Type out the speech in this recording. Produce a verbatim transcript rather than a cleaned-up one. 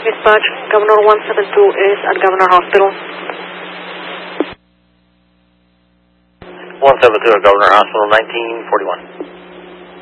Dispatch, Governor one seven two is at Governor Hospital. one seven two at Governor Hospital, nineteen forty-one.